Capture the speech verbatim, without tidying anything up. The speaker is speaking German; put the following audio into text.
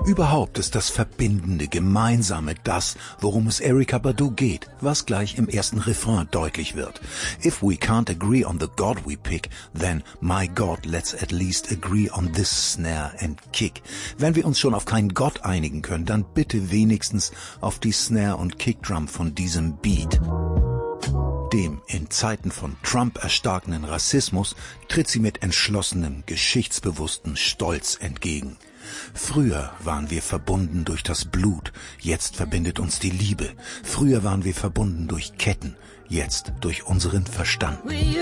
Überhaupt ist das Verbindende, Gemeinsame das, worum es Erykah Badu geht, was gleich im ersten Refrain deutlich wird. If we can't agree on the God we pick, then, my God, let's at least agree on this snare and kick. Wenn wir uns schon auf keinen Gott einigen können, dann bitte wenigstens auf die Snare und Kickdrum von diesem Beat. Dem in Zeiten von Trump erstarkenden Rassismus tritt sie mit entschlossenem, geschichtsbewusstem Stolz entgegen. Früher waren wir verbunden durch das Blut, jetzt verbindet uns die Liebe. Früher waren wir verbunden durch Ketten, jetzt durch unseren Verstand. We